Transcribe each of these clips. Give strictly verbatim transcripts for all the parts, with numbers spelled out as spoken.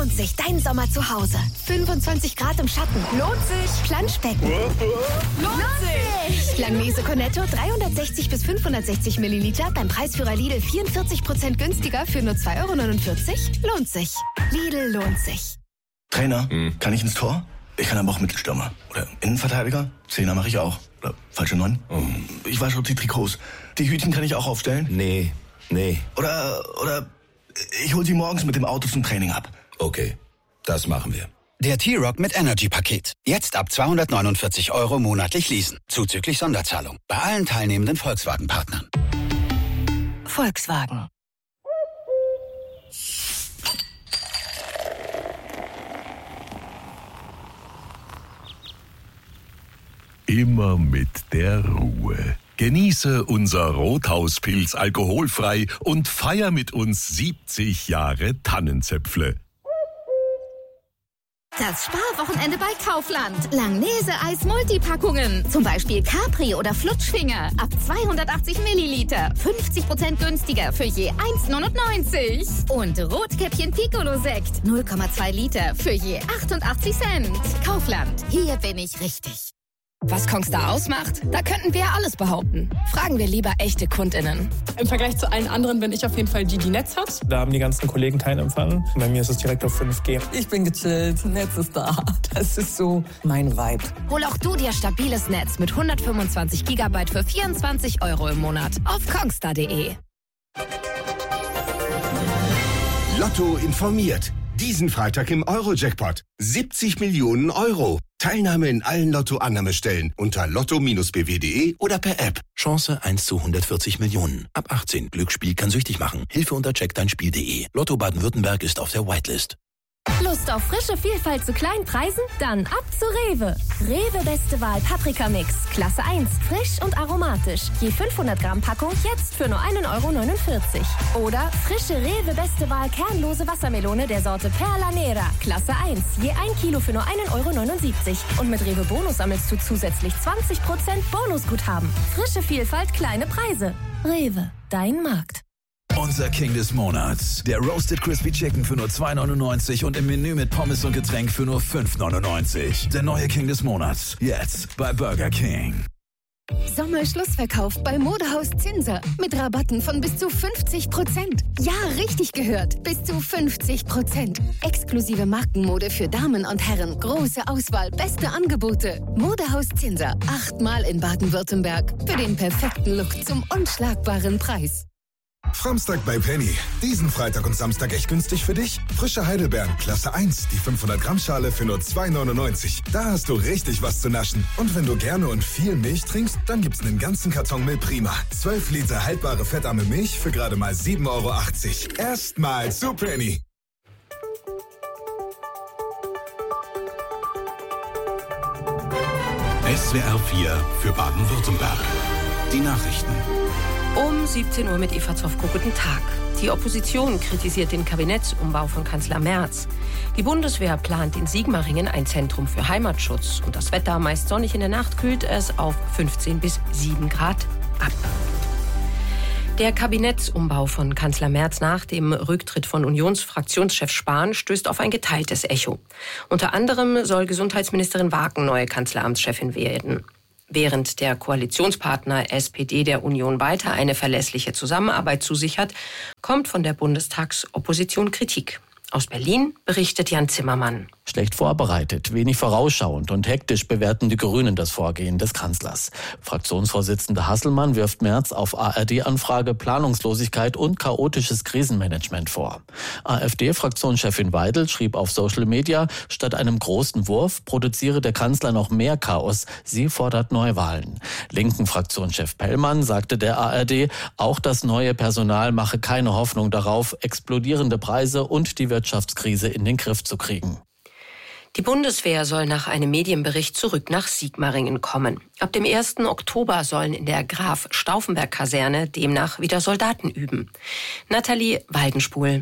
lohnt sich dein Sommer zu Hause. fünfundzwanzig Grad im Schatten. Lohnt sich. Planschbecken. Lohnt sich. Langnese Cornetto dreihundertsechzig bis fünfhundertsechzig Milliliter beim Preisführer Lidl vierundvierzig Prozent günstiger für nur zwei Euro neunundvierzig. Lohnt sich. Lidl lohnt sich. Trainer, hm. kann ich ins Tor? Ich kann aber auch Mittelstürmer. Oder Innenverteidiger? Zehner mache ich auch. Oder falsche Neun? Oh. Ich wasche auch die Trikots. Die Hütchen kann ich auch aufstellen? Nee, nee. Oder, oder ich hol sie morgens mit dem Auto zum Training ab. Okay, das machen wir. Der T-Rock mit Energy-Paket. Jetzt ab zweihundertneunundvierzig Euro monatlich leasen. Zuzüglich Sonderzahlung. Bei allen teilnehmenden Volkswagen-Partnern. Volkswagen. Immer mit der Ruhe. Genieße unser Rothauspilz alkoholfrei und feier mit uns siebzig Jahre Tannenzäpfle. Das Sparwochenende bei Kaufland. Langnese-Eis Multipackungen. Zum Beispiel Capri oder Flutschfinger. Ab zweihundertachtzig Milliliter. fünfzig Prozent günstiger für je eins neunundneunzig. Und Rotkäppchen Piccolo-Sekt. null Komma zwei Liter für je achtundachtzig Cent. Kaufland. Hier bin ich richtig. Was Kongstar ausmacht? Da könnten wir ja alles behaupten. Fragen wir lieber echte KundInnen. Im Vergleich zu allen anderen bin ich auf jeden Fall die, die Netz hat. Da haben die ganzen Kollegen keinen Empfang. Bei mir ist es direkt auf fünf G. Ich bin gechillt, Netz ist da. Das ist so mein Vibe. Hol auch du dir stabiles Netz mit hundertfünfundzwanzig Gigabyte für vierundzwanzig Euro im Monat auf kongstar punkt de. Lotto informiert. Diesen Freitag im Euro-Jackpot. siebzig Millionen Euro. Teilnahme in allen Lotto-Annahmestellen unter lotto b w punkt de oder per App. Chance eins zu hundertvierzig Millionen. Ab achtzehn. Glücksspiel kann süchtig machen. Hilfe unter check dein spiel punkt de. Lotto Baden-Württemberg ist auf der Whitelist. Lust auf frische Vielfalt zu kleinen Preisen? Dann ab zu Rewe. Rewe Beste Wahl Paprika-Mix. Klasse eins. Frisch und aromatisch. Je fünfhundert Gramm Packung jetzt für nur ein Euro neunundvierzig. Oder frische Rewe Beste Wahl kernlose Wassermelone der Sorte Perla Nera. Klasse eins. Je ein Kilo für nur ein Euro neunundsiebzig. Und mit Rewe Bonus sammelst du zusätzlich zwanzig Prozent Bonusguthaben. Frische Vielfalt, kleine Preise. Rewe. Dein Markt. Unser King des Monats. Der Roasted Crispy Chicken für nur zwei neunundneunzig und im Menü mit Pommes und Getränk für nur fünf neunundneunzig. Der neue King des Monats. Jetzt bei Burger King. Sommerschlussverkauf bei Modehaus Zinser. Mit Rabatten von bis zu fünfzig Prozent. Ja, richtig gehört. Bis zu fünfzig Prozent. Exklusive Markenmode für Damen und Herren. Große Auswahl, beste Angebote. Modehaus Zinser. Achtmal in Baden-Württemberg. Für den perfekten Look zum unschlagbaren Preis. Framstag bei Penny. Diesen Freitag und Samstag echt günstig für dich? Frische Heidelbeeren, Klasse eins, die fünfhundert Gramm Schale für nur zwei neunundneunzig. Da hast du richtig was zu naschen. Und wenn du gerne und viel Milch trinkst, dann gibt's einen ganzen Karton Milch Prima. zwölf Liter haltbare fettarme Milch für gerade mal sieben Euro achtzig. Erstmal zu Penny. S W R vier für Baden-Württemberg. Die Nachrichten. Um siebzehn Uhr mit Eva Zofko. Guten Tag. Die Opposition kritisiert den Kabinettsumbau von Kanzler Merz. Die Bundeswehr plant in Sigmaringen ein Zentrum für Heimatschutz. Und das Wetter meist sonnig, in der Nacht kühlt es auf fünfzehn bis sieben Grad ab. Der Kabinettsumbau von Kanzler Merz nach dem Rücktritt von Unionsfraktionschef Spahn stößt auf ein geteiltes Echo. Unter anderem soll Gesundheitsministerin Waken neue Kanzleramtschefin werden. Während der Koalitionspartner S P D der Union weiter eine verlässliche Zusammenarbeit zusichert, kommt von der Bundestagsopposition Kritik. Aus Berlin berichtet Jan Zimmermann. Schlecht vorbereitet, wenig vorausschauend und hektisch bewerten die Grünen das Vorgehen des Kanzlers. Fraktionsvorsitzender Hasselmann wirft Merz auf A R D-Anfrage Planungslosigkeit und chaotisches Krisenmanagement vor. AfD-Fraktionschefin Weidel schrieb auf Social Media, statt einem großen Wurf produziere der Kanzler noch mehr Chaos. Sie fordert Neuwahlen. Linken Fraktionschef Pellmann sagte der A R D, auch das neue Personal mache keine Hoffnung darauf, explodierende Preise und die Wirtschaftskrise in den Griff zu kriegen. Die Bundeswehr soll nach einem Medienbericht zurück nach Sigmaringen kommen. Ab dem ersten Oktober sollen in der Graf-Stauffenberg-Kaserne demnach wieder Soldaten üben. Nathalie Waldenspul.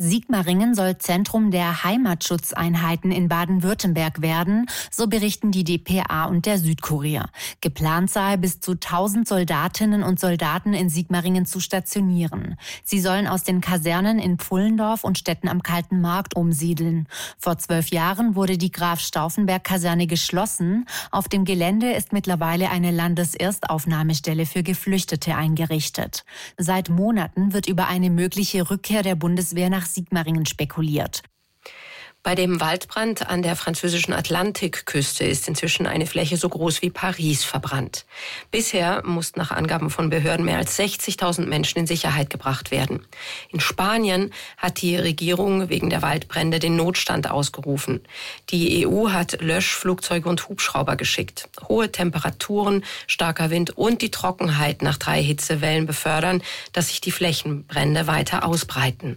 Sigmaringen soll Zentrum der Heimatschutzeinheiten in Baden-Württemberg werden, so berichten die D P A und der Südkurier. Geplant sei, bis zu tausend Soldatinnen und Soldaten in Sigmaringen zu stationieren. Sie sollen aus den Kasernen in Pfullendorf und Städten am Kalten Markt umsiedeln. Vor zwölf Jahren wurde die Graf-Stauffenberg-Kaserne geschlossen. Auf dem Gelände ist mittlerweile eine Landeserstaufnahmestelle für Geflüchtete eingerichtet. Seit Monaten wird über eine mögliche Rückkehr der Bundeswehr nach Sigmaringen spekuliert. Bei dem Waldbrand an der französischen Atlantikküste ist inzwischen eine Fläche so groß wie Paris verbrannt. Bisher mussten nach Angaben von Behörden mehr als sechzigtausend Menschen in Sicherheit gebracht werden. In Spanien hat die Regierung wegen der Waldbrände den Notstand ausgerufen. Die E U hat Löschflugzeuge und Hubschrauber geschickt. Hohe Temperaturen, starker Wind und die Trockenheit nach drei Hitzewellen befördern, dass sich die Flächenbrände weiter ausbreiten.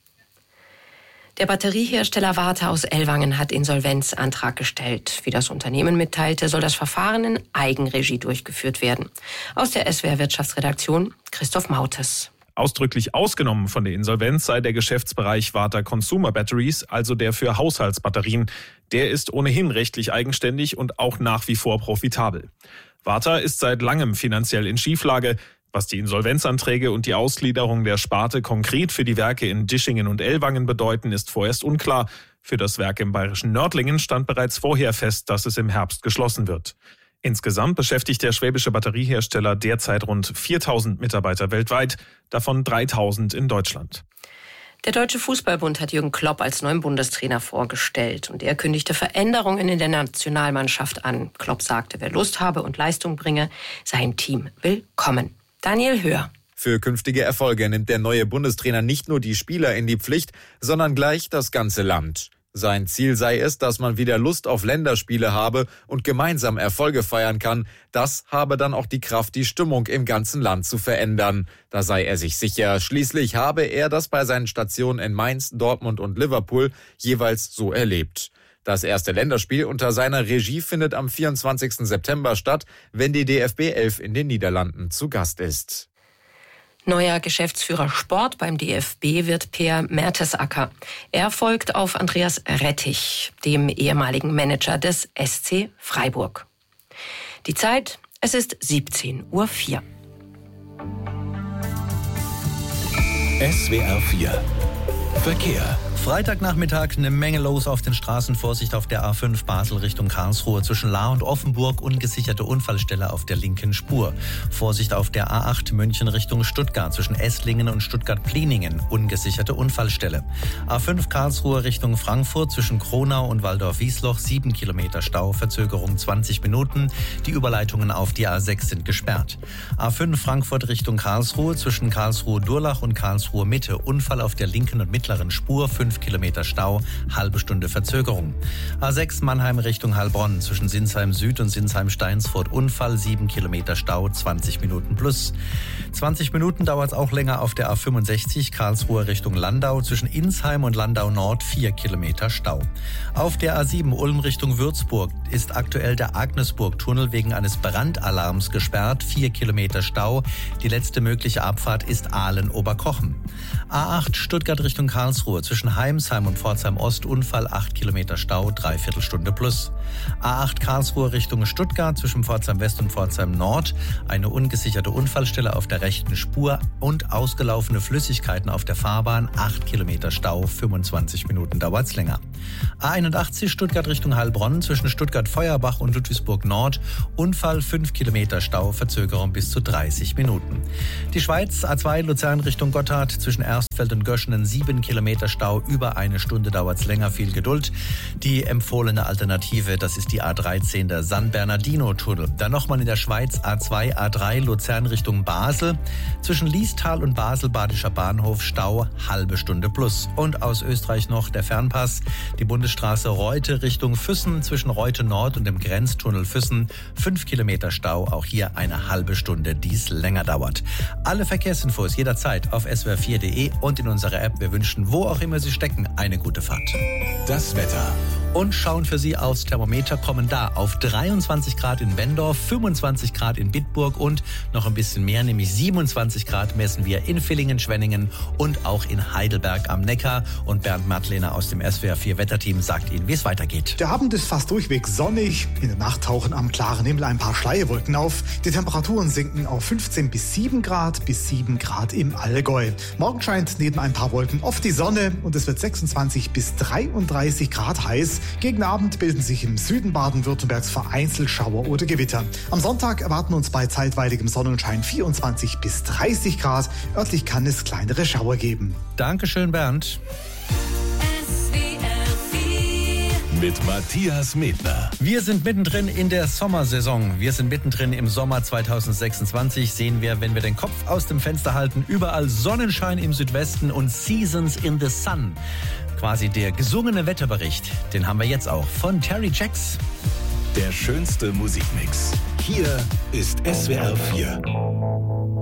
Der Batteriehersteller Varta aus Ellwangen hat Insolvenzantrag gestellt. Wie das Unternehmen mitteilte, soll das Verfahren in Eigenregie durchgeführt werden. Aus der S W R Wirtschaftsredaktion Christoph Mautes. Ausdrücklich ausgenommen von der Insolvenz sei der Geschäftsbereich Varta Consumer Batteries, also der für Haushaltsbatterien. Der ist ohnehin rechtlich eigenständig und auch nach wie vor profitabel. Varta ist seit langem finanziell in Schieflage. Was die Insolvenzanträge und die Ausgliederung der Sparte konkret für die Werke in Dischingen und Ellwangen bedeuten, ist vorerst unklar. Für das Werk im bayerischen Nördlingen stand bereits vorher fest, dass es im Herbst geschlossen wird. Insgesamt beschäftigt der schwäbische Batteriehersteller derzeit rund viertausend Mitarbeiter weltweit, davon dreitausend in Deutschland. Der Deutsche Fußballbund hat Jürgen Klopp als neuen Bundestrainer vorgestellt und er kündigte Veränderungen in der Nationalmannschaft an. Klopp sagte, wer Lust habe und Leistung bringe, sei im Team willkommen. Daniel Höhr. Für künftige Erfolge nimmt der neue Bundestrainer nicht nur die Spieler in die Pflicht, sondern gleich das ganze Land. Sein Ziel sei es, dass man wieder Lust auf Länderspiele habe und gemeinsam Erfolge feiern kann. Das habe dann auch die Kraft, die Stimmung im ganzen Land zu verändern. Da sei er sich sicher. Schließlich habe er das bei seinen Stationen in Mainz, Dortmund und Liverpool jeweils so erlebt. Das erste Länderspiel unter seiner Regie findet am vierundzwanzigsten September statt, wenn die D F B elf in den Niederlanden zu Gast ist. Neuer Geschäftsführer Sport beim D F B wird Per Mertesacker. Er folgt auf Andreas Rettich, dem ehemaligen Manager des S C Freiburg. Die Zeit, es ist siebzehn Uhr vier. S W R vier Verkehr. Freitagnachmittag eine Menge los auf den Straßen. Vorsicht auf der A fünf Basel Richtung Karlsruhe zwischen Lahr und Offenburg. Ungesicherte Unfallstelle auf der linken Spur. Vorsicht auf der A acht München Richtung Stuttgart zwischen Esslingen und Stuttgart-Pliningen. Ungesicherte Unfallstelle. A fünf Karlsruhe Richtung Frankfurt zwischen Kronau und Waldorf-Wiesloch. sieben Kilometer Stau, Verzögerung zwanzig Minuten. Die Überleitungen auf die A sechs sind gesperrt. A fünf Frankfurt Richtung Karlsruhe zwischen Karlsruhe-Durlach und Karlsruhe-Mitte. Unfall auf der linken und mittleren Spur. fünf Kilometer Stau, halbe Stunde Verzögerung. A sechs Mannheim Richtung Heilbronn zwischen Sinsheim Süd und Sinsheim Steinsfurt. Unfall, sieben Kilometer Stau, zwanzig Minuten plus. zwanzig Minuten dauert es auch länger auf der A fünfundsechzig Karlsruhe Richtung Landau zwischen Insheim und Landau Nord, vier Kilometer Stau. Auf der A sieben Ulm Richtung Würzburg ist aktuell der Agnesburg-Tunnel wegen eines Brandalarms gesperrt, vier Kilometer Stau. Die letzte mögliche Abfahrt ist Aalen-Oberkochen. A acht Stuttgart Richtung Karlsruhe zwischen Heimsheim und Pforzheim Ost. Unfall, acht Kilometer Stau, dreiviertel Stunde plus. A acht Karlsruhe Richtung Stuttgart zwischen Pforzheim West und Pforzheim Nord. Eine ungesicherte Unfallstelle auf der rechten Spur und ausgelaufene Flüssigkeiten auf der Fahrbahn. acht Kilometer Stau, fünfundzwanzig Minuten dauert's länger. A einundachtzig Stuttgart Richtung Heilbronn zwischen Stuttgart-Feuerbach und Ludwigsburg Nord. Unfall, fünf Kilometer Stau, Verzögerung bis zu dreißig Minuten. Die Schweiz, A zwei Luzern Richtung Gotthard zwischen Erstfeld und Göschenen. sieben Kilometer Stau, über eine Stunde dauert's länger, viel Geduld. Die empfohlene Alternative, das ist die A dreizehn, der San Bernardino-Tunnel. Dann nochmal in der Schweiz A zwei, A drei Luzern Richtung Basel. Zwischen Liestal und Basel Badischer Bahnhof Stau, halbe Stunde plus. Und aus Österreich noch der Fernpass, die Bundesstraße Reute Richtung Füssen zwischen Reute Nord und dem Grenztunnel Füssen. fünf Kilometer Stau, auch hier eine halbe Stunde, dies länger dauert. Alle Verkehrsinfos jederzeit auf s w r vier punkt d e und in unserer App. Wir wünschen, wo auch immer Sie stecken, eine gute Fahrt. Das Wetter. und schauen für Sie aufs Thermometer, kommen da auf dreiundzwanzig Grad in Bendorf, fünfundzwanzig Grad in Bitburg und noch ein bisschen mehr, nämlich siebenundzwanzig Grad messen wir in Villingen, Schwenningen und auch in Heidelberg am Neckar. Und Bernd Mattlehner aus dem S W R vier Wetterteam sagt Ihnen, wie es weitergeht. Der Abend ist fast durchweg sonnig. In der Nacht tauchen am klaren Himmel ein paar Schleierwolken auf. Die Temperaturen sinken auf fünfzehn bis sieben Grad bis sieben Grad im Allgäu. Morgen scheint neben ein paar Wolken oft die Sonne und es wird sechsundzwanzig bis dreiunddreißig Grad heiß. Gegen Abend bilden sich im Süden Baden-Württembergs vereinzelt Schauer oder Gewitter. Am Sonntag erwarten uns bei zeitweiligem Sonnenschein vierundzwanzig bis dreißig Grad. Örtlich kann es kleinere Schauer geben. Dankeschön, Bernd. Mit Matthias Medner. Wir sind mittendrin in der Sommersaison. Wir sind mittendrin im Sommer zweitausendsechsundzwanzig. Sehen wir, wenn wir den Kopf aus dem Fenster halten, überall Sonnenschein im Südwesten und Seasons in the Sun. Quasi der gesungene Wetterbericht. Den haben wir jetzt auch von Terry Jacks. Der schönste Musikmix. Hier ist S W R vier.